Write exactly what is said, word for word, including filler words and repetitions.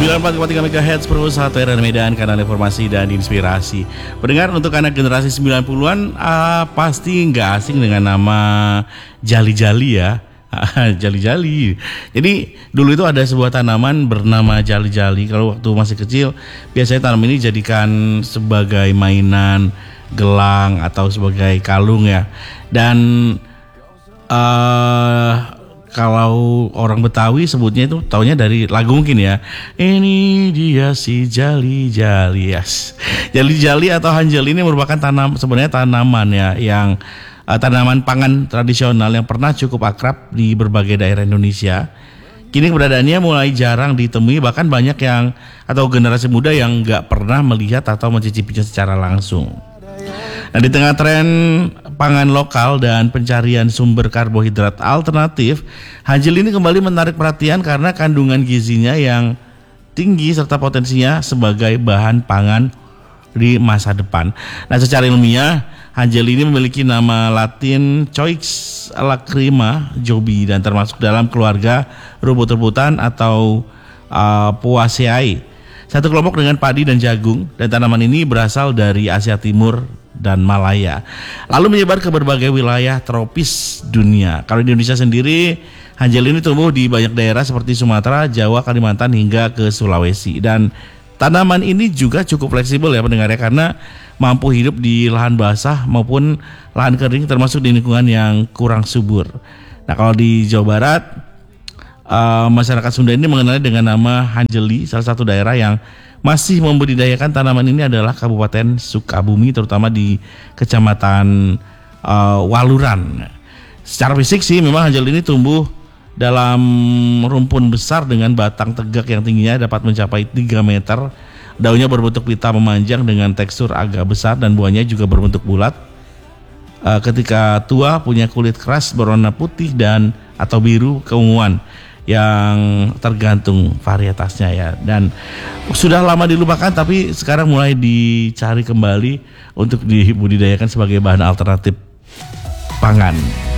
sembilan puluh empat koma tiga megahertz Pro satu R R Medan, kanal informasi dan inspirasi. Pendengar, untuk anak generasi sembilan puluhan uh, pasti nggak asing dengan nama jali-jali ya. Jali-jali. Jadi dulu itu ada sebuah tanaman bernama jali-jali. Kalau waktu masih kecil, biasanya tanaman ini dijadikan sebagai mainan, gelang atau sebagai kalung ya. Dan uh, kalau orang Betawi sebutnya itu taunya dari lagu mungkin ya. Ini dia si jali-jali, yes. Jali-jali atau hanjel ini merupakan tanam sebenarnya tanaman ya yang uh, tanaman pangan tradisional yang pernah cukup akrab di berbagai daerah Indonesia. Kini keberadaannya mulai jarang ditemui, bahkan banyak yang atau generasi muda yang nggak pernah melihat atau mencicipinya secara langsung. Nah, di tengah tren pangan lokal dan pencarian sumber karbohidrat alternatif, hanjel ini kembali menarik perhatian karena kandungan gizinya yang tinggi serta potensinya sebagai bahan pangan di masa depan. Nah, secara ilmiah, hanjel ini memiliki nama Latin Choix lacrima jobi dan termasuk dalam keluarga rumput-rumputan atau uh, Poaceae. Satu kelompok dengan padi dan jagung, dan tanaman ini berasal dari Asia Timur dan Malaya, lalu menyebar ke berbagai wilayah tropis dunia. Kalau di Indonesia sendiri, hanjel ini tumbuh di banyak daerah seperti Sumatera, Jawa, Kalimantan hingga ke Sulawesi. Dan tanaman ini juga cukup fleksibel ya pendengarnya, karena mampu hidup di lahan basah maupun lahan kering, termasuk di lingkungan yang kurang subur. Nah, kalau di Jawa Barat, uh, masyarakat Sunda ini mengenalnya dengan nama hanjeli. Salah satu daerah yang masih membudidayakan tanaman ini adalah Kabupaten Sukabumi, terutama di Kecamatan uh, Waluran. Secara fisik sih memang hanjel ini tumbuh dalam rumpun besar dengan batang tegak yang tingginya dapat mencapai tiga meter. Daunnya berbentuk pita memanjang dengan tekstur agak besar dan buahnya juga berbentuk bulat. Uh, ketika tua punya kulit keras berwarna putih dan atau biru keunguan, yang tergantung varietasnya ya. Dan sudah lama dilupakan, tapi sekarang mulai dicari kembali untuk dibudidayakan sebagai bahan alternatif pangan.